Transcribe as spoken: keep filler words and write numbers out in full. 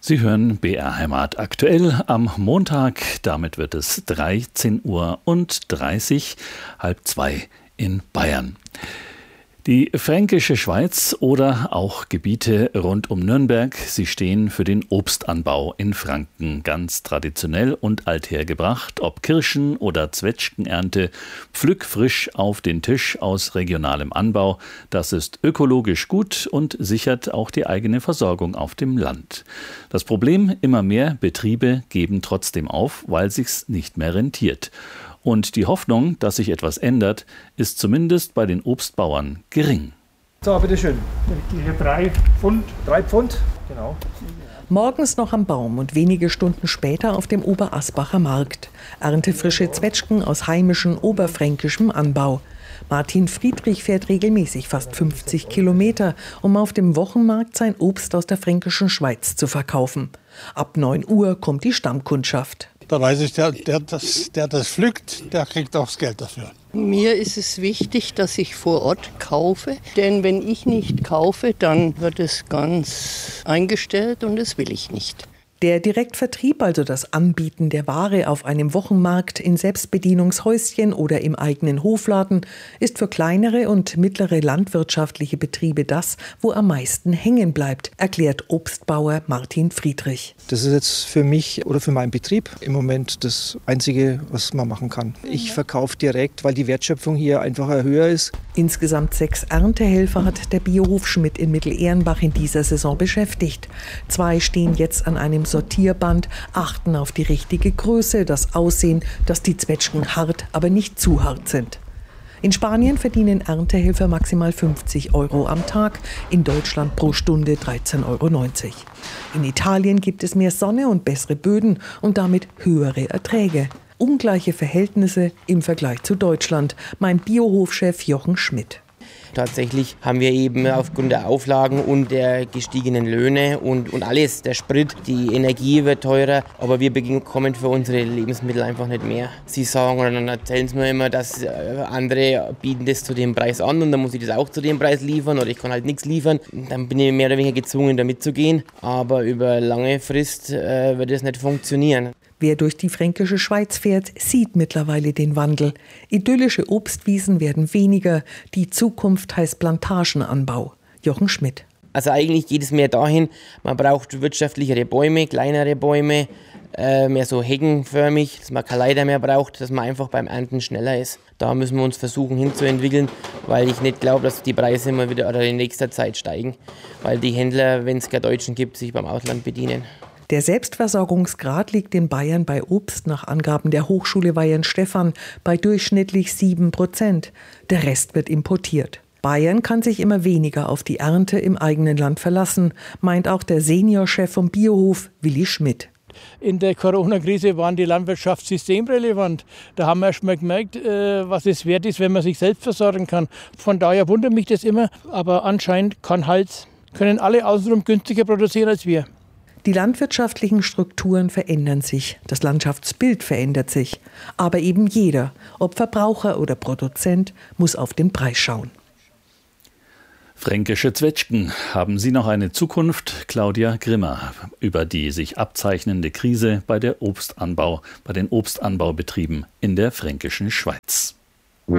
Sie hören B R Heimat aktuell am Montag. Damit wird es dreizehn Uhr und dreißig, halb zwei in Bayern. Die Fränkische Schweiz oder auch Gebiete rund um Nürnberg, sie stehen für den Obstanbau in Franken ganz traditionell und althergebracht. Ob Kirschen- oder Zwetschgenernte, pflückfrisch auf den Tisch aus regionalem Anbau. Das ist ökologisch gut und sichert auch die eigene Versorgung auf dem Land. Das Problem, immer mehr Betriebe geben trotzdem auf, weil sich's nicht mehr rentiert. Und die Hoffnung, dass sich etwas ändert, ist zumindest bei den Obstbauern gering. So, bitteschön. Hier drei Pfund. Drei Pfund, genau. Morgens noch am Baum und wenige Stunden später auf dem Oberasbacher Markt. Erntefrische Zwetschgen aus heimischem oberfränkischem Anbau. Martin Friedrich fährt regelmäßig fast fünfzig Kilometer, um auf dem Wochenmarkt sein Obst aus der fränkischen Schweiz zu verkaufen. Ab neun Uhr kommt die Stammkundschaft. Da weiß ich, der, der, das, der das pflückt, der kriegt auch das Geld dafür. Mir ist es wichtig, dass ich vor Ort kaufe, denn wenn ich nicht kaufe, dann wird es ganz eingestellt und das will ich nicht. Der Direktvertrieb, also das Anbieten der Ware auf einem Wochenmarkt, in Selbstbedienungshäuschen oder im eigenen Hofladen, ist für kleinere und mittlere landwirtschaftliche Betriebe das, wo am meisten hängen bleibt, erklärt Obstbauer Martin Friedrich. Das ist jetzt für mich oder für meinen Betrieb im Moment das Einzige, was man machen kann. Ich verkaufe direkt, weil die Wertschöpfung hier einfach höher ist. Insgesamt sechs Erntehelfer hat der Biohof Schmidt in Mittelehrenbach in dieser Saison beschäftigt. Zwei stehen jetzt an einem Sortierband, achten auf die richtige Größe, das Aussehen, dass die Zwetschgen hart, aber nicht zu hart sind. In Spanien verdienen Erntehelfer maximal fünfzig Euro am Tag, in Deutschland pro Stunde dreizehn Euro neunzig. In Italien gibt es mehr Sonne und bessere Böden und damit höhere Erträge. Ungleiche Verhältnisse im Vergleich zu Deutschland, meint Biohofchef Jochen Schmidt. Tatsächlich haben wir eben aufgrund der Auflagen und der gestiegenen Löhne und, und alles, der Sprit, die Energie wird teurer, aber wir bekommen für unsere Lebensmittel einfach nicht mehr. Sie sagen oder dann erzählen sie mir immer, dass andere bieten das zu dem Preis an und dann muss ich das auch zu dem Preis liefern oder ich kann halt nichts liefern. Dann bin ich mehr oder weniger gezwungen, da mitzugehen, aber über lange Frist äh, wird das nicht funktionieren. Wer durch die fränkische Schweiz fährt, sieht mittlerweile den Wandel. Idyllische Obstwiesen werden weniger. Die Zukunft heißt Plantagenanbau. Jochen Schmidt. Also eigentlich geht es mehr dahin, man braucht wirtschaftlichere Bäume, kleinere Bäume, äh, mehr so heckenförmig, dass man keine Leiter mehr braucht, dass man einfach beim Ernten schneller ist. Da müssen wir uns versuchen hinzuentwickeln, weil ich nicht glaube, dass die Preise immer wieder oder in nächster Zeit steigen, weil die Händler, wenn es keine Deutschen gibt, sich beim Ausland bedienen. Der Selbstversorgungsgrad liegt in Bayern bei Obst nach Angaben der Hochschule Weihenstephan bei durchschnittlich sieben Prozent. Der Rest wird importiert. Bayern kann sich immer weniger auf die Ernte im eigenen Land verlassen, meint auch der Seniorchef vom Biohof Willi Schmidt. In der Corona-Krise waren die Landwirtschaft systemrelevant. Da haben wir erst mal gemerkt, was es wert ist, wenn man sich selbst versorgen kann. Von daher wundert mich das immer, aber anscheinend kann halt, können alle außenrum günstiger produzieren als wir. Die landwirtschaftlichen Strukturen verändern sich, das Landschaftsbild verändert sich. Aber eben jeder, ob Verbraucher oder Produzent, muss auf den Preis schauen. Fränkische Zwetschgen, haben Sie noch eine Zukunft? Claudia Grimmer über die sich abzeichnende Krise bei der Obstanbau, bei den Obstanbaubetrieben in der fränkischen Schweiz.